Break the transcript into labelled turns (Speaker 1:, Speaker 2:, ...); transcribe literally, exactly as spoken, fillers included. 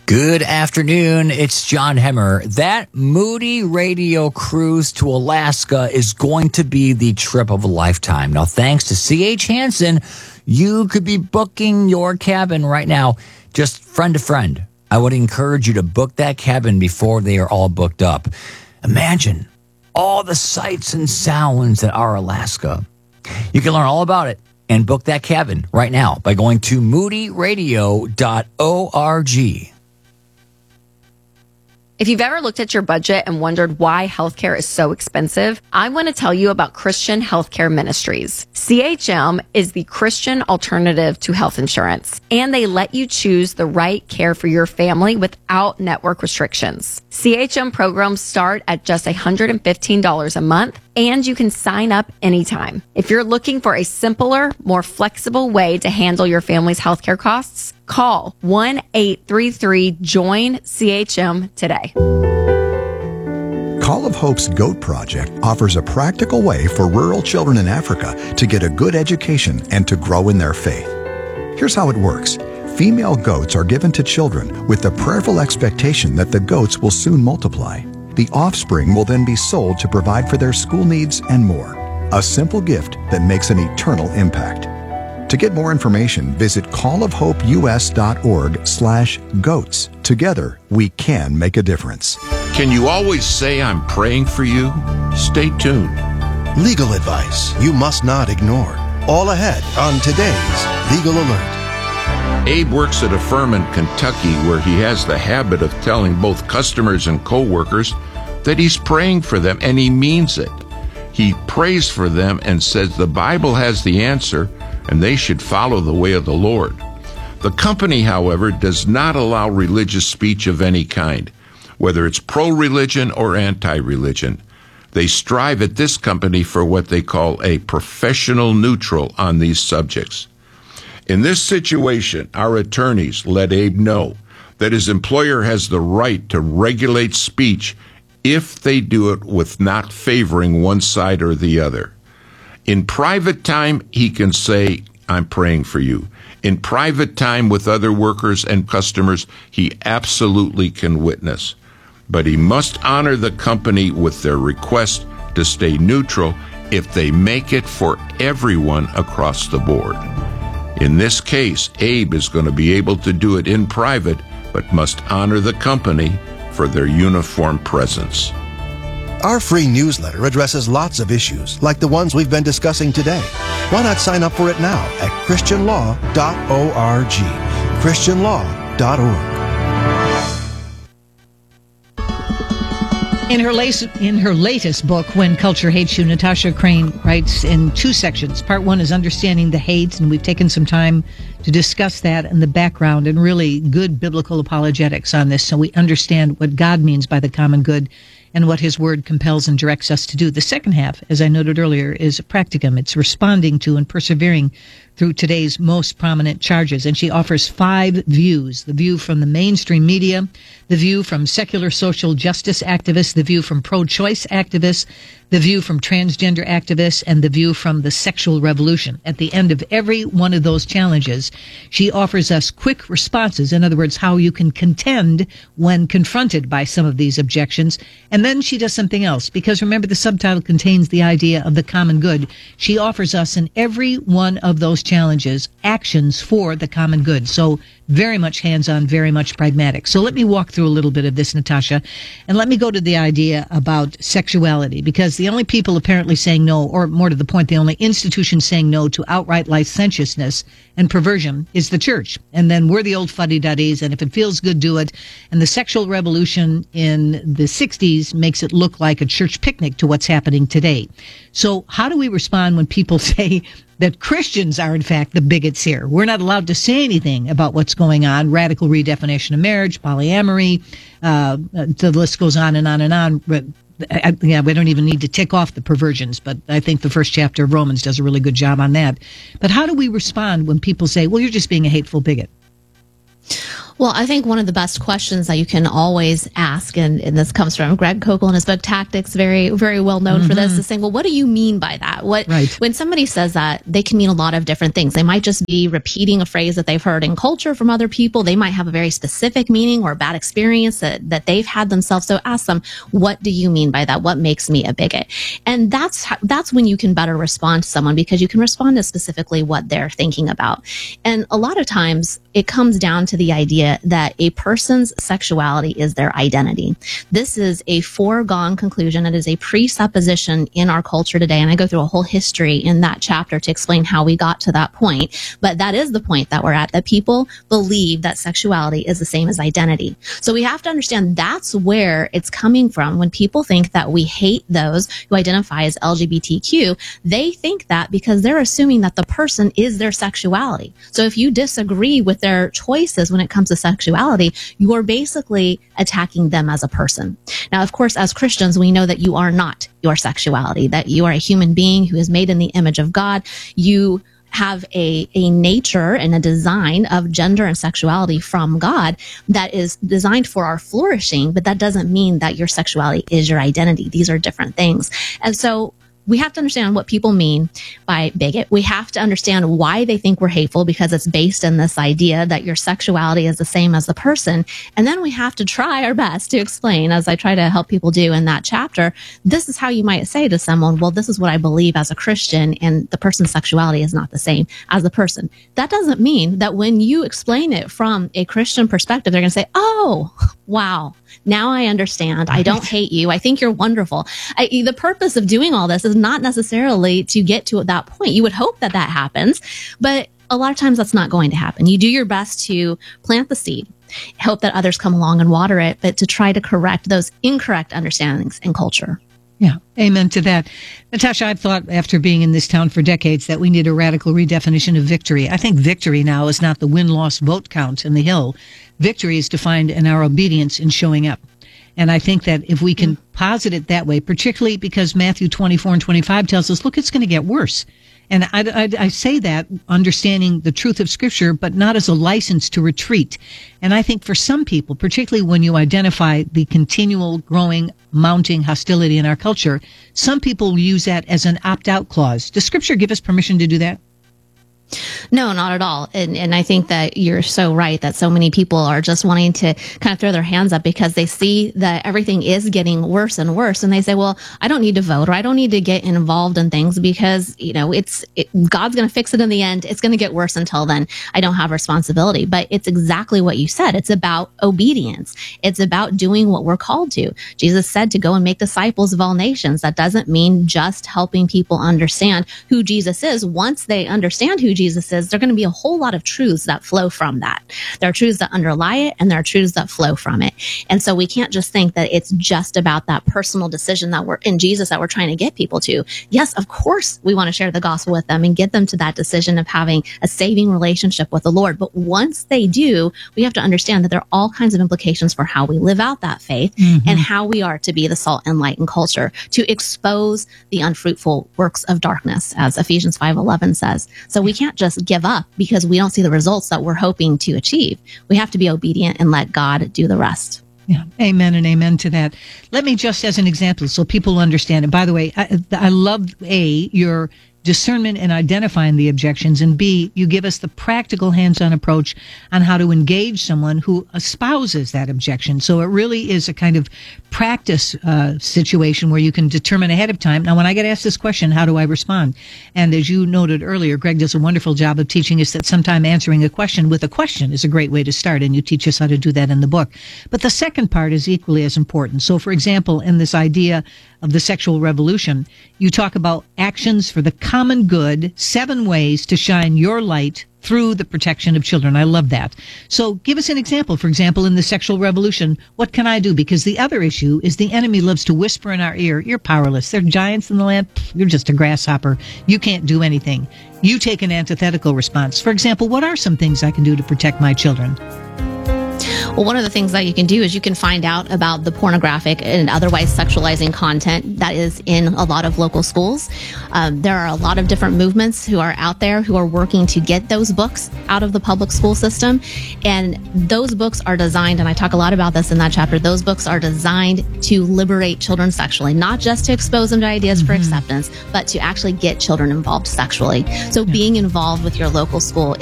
Speaker 1: Good afternoon. It's John Hemmer. That Moody Radio cruise to Alaska is going to be the trip of a lifetime. Now, thanks to C H. Hansen, you could be booking your cabin right now, just friend to friend. I would encourage you to book that cabin before they are all booked up. Imagine all the sights and sounds that are Alaska. You can learn all about it and book that cabin right now by going to moody radio dot org.
Speaker 2: If you've ever looked at your budget and wondered why healthcare is so expensive, I want to tell you about Christian Healthcare Ministries. C H M is the Christian alternative to health insurance, and they let you choose the right care for your family without network restrictions. C H M programs start at just one hundred fifteen dollars a month, and you can sign up anytime. If you're looking for a simpler, more flexible way to handle your family's healthcare costs, call one eight three three join C H M today.
Speaker 3: Call of Hope's Goat Project offers a practical way for rural children in Africa to get a good education and to grow in their faith. Here's how it works. Female goats are given to children with the prayerful expectation that the goats will soon multiply. The offspring will then be sold to provide for their school needs and more. A simple gift that makes an eternal impact. To get more information, visit call of hope u s dot org slash goats. Together, we can make a difference.
Speaker 4: Can you always say I'm praying for you? Stay tuned.
Speaker 5: Legal advice you must not ignore. All ahead on today's Legal Alert.
Speaker 4: Abe works at a firm in Kentucky where he has the habit of telling both customers and coworkers that he's praying for them, and he means it. He prays for them and says the Bible has the answer and they should follow the way of the Lord. The company, however, does not allow religious speech of any kind, whether it's pro-religion or anti-religion. They strive at this company for what they call a professional neutral on these subjects. In this situation, our attorneys let Abe know that his employer has the right to regulate speech if they do it with not favoring one side or the other. In private time, he can say, I'm praying for you. In private time with other workers and customers, he absolutely can witness. But he must honor the company with their request to stay neutral if they make it for everyone across the board. In this case, Abe is going to be able to do it in private, but must honor the company for their uniform presence.
Speaker 5: Our free newsletter addresses lots of issues like the ones we've been discussing today. Why not sign up for it now at christian law dot org? christian law dot org.
Speaker 6: In her, lace, in her latest book, When Culture Hates You, Natasha Crain writes in two sections. Part one is understanding the hate, and we've taken some time to discuss that and the background and really good biblical apologetics on this so we understand what God means by the common good and what his word compels and directs us to do. The second half, as I noted earlier, is practicum. It's responding to and persevering through today's most prominent charges. And she offers five views: the view from the mainstream media, the view from secular social justice activists, the view from pro-choice activists, the view from transgender activists, and the view from the sexual revolution. At the end of every one of those challenges, she offers us quick responses. In other words, how you can contend when confronted by some of these objections. And then she does something else, because remember, the subtitle contains the idea of the common good. She offers us in every one of those challenges actions for the common good. So very much hands-on, very much pragmatic. So let me walk through a little bit of this, Natasha, and let me go to the idea about sexuality, because the only people apparently saying no, or more to the point, the only institution saying no to outright licentiousness and perversion is the church. And then we're the old fuddy-duddies, and if it feels good, do it. And the sexual revolution in the sixties makes it look like a church picnic to what's happening today. So how do we respond when people say that Christians are, in fact, the bigots here? We're not allowed to say anything about what's going on. Radical redefinition of marriage, polyamory, uh, the list goes on and on and on. But I, yeah, we don't even need to tick off the perversions, but I think the first chapter of Romans does a really good job on that. But how do we respond when people say, well, you're just being a hateful bigot?
Speaker 7: Well, I think one of the best questions that you can always ask, and, and this comes from Greg Koukl in his book Tactics, very, very well known mm-hmm. for this, is saying, well, what do you mean by that? What,
Speaker 6: right.
Speaker 7: When somebody says that, they can mean a lot of different things. They might just be repeating a phrase that they've heard in culture from other people. They might have a very specific meaning or a bad experience that, that they've had themselves. So ask them, what do you mean by that? What makes me a bigot? And that's, how, that's when you can better respond to someone, because you can respond to specifically what they're thinking about. And a lot of times it comes down to the idea that a person's sexuality is their identity. This is a foregone conclusion. It is a presupposition in our culture today. And I go through a whole history in that chapter to explain how we got to that point. But that is the point that we're at, that people believe that sexuality is the same as identity. So we have to understand that's where it's coming from. When people think that we hate those who identify as L G B T Q, they think that because they're assuming that the person is their sexuality. So if you disagree with their choices when it comes to sexuality, you are basically attacking them as a person. Now, of course, as Christians, we know that you are not your sexuality, that you are a human being who is made in the image of God. You have a, a nature and a design of gender and sexuality from God that is designed for our flourishing, but that doesn't mean that your sexuality is your identity. These are different things. And so we have to understand what people mean by bigot. We have to understand why they think we're hateful, because it's based in this idea that your sexuality is the same as the person. And then we have to try our best to explain, as I try to help people do in that chapter, this is how you might say to someone, well, this is what I believe as a Christian, and the person's sexuality is not the same as the person. That doesn't mean that when you explain it from a Christian perspective, they're going to say, oh, wow, now I understand. I don't hate you. I think you're wonderful. I, the purpose of doing all this is not necessarily to get to that point. You would hope that that happens, but a lot of times that's not going to happen. You do your best to plant the seed, hope that others come along and water it, but to try to correct those incorrect understandings in culture.
Speaker 6: Yeah, amen to that. Natasha, I've thought after being in this town for decades that we need a radical redefinition of victory. I think victory now is not the win-loss vote count in the Hill. Victory is defined in our obedience in showing up. And I think that if we can posit it that way, particularly because Matthew twenty-four and twenty-five tells us, look, it's going to get worse. And I, I, I say that understanding the truth of Scripture, but not as a license to retreat. And I think for some people, particularly when you identify the continual growing, mounting hostility in our culture, some people use that as an opt-out clause. Does Scripture give us permission to do that?
Speaker 7: No, not at all. And and I think that you're so right that so many people are just wanting to kind of throw their hands up because they see that everything is getting worse and worse. And they say, well, I don't need to vote, or I don't need to get involved in things because, you know, it's it, God's going to fix it in the end. It's going to get worse until then. I don't have responsibility. But it's exactly what you said. It's about obedience. It's about doing what we're called to. Jesus said to go and make disciples of all nations. That doesn't mean just helping people understand who Jesus is. Once they understand who Jesus is, there are going to be a whole lot of truths that flow from that. There are truths that underlie it, and there are truths that flow from it. And so we can't just think that it's just about that personal decision that we're in Jesus that we're trying to get people to. Yes, of course, we want to share the gospel with them and get them to that decision of having a saving relationship with the Lord. But once they do, we have to understand that there are all kinds of implications for how we live out that faith mm-hmm. and how we are to be the salt and light in culture, to expose the unfruitful works of darkness, as Ephesians five eleven says. So we can't just give up because we don't see the results that we're hoping to achieve. We have to be obedient and let God do the rest.
Speaker 6: Yeah, amen and amen to that. Let me just as an example so people understand. And by the way, I, I love A, your discernment in identifying the objections, and B, you give us the practical hands-on approach on how to engage someone who espouses that objection. So it really is a kind of practice uh, situation where you can determine ahead of time. Now, when I get asked this question, how do I respond? And as you noted earlier, Greg does a wonderful job of teaching us that sometimes answering a question with a question is a great way to start, and you teach us how to do that in the book. But the second part is equally as important. So, for example, in this idea of the sexual revolution, you talk about actions for the common good, seven ways to shine your light through the protection of children. I love that. So give us an example. For example, in the sexual revolution, what can I do? Because the other issue is the enemy loves to whisper in our ear, you're powerless. There are giants in the land. You're just a grasshopper. You can't do anything. You take an antithetical response. For example, what are some things I can do to protect my children?
Speaker 7: Well, one of the things that you can do is you can find out about the pornographic and otherwise sexualizing content that is in a lot of local schools. Um, there are a lot of different movements who are out there who are working to get those books out of the public school system. And those books are designed, and I talk a lot about this in that chapter, those books are designed to liberate children sexually, not just to expose them to ideas mm-hmm. for acceptance, but to actually get children involved sexually. So yeah. being involved with your local school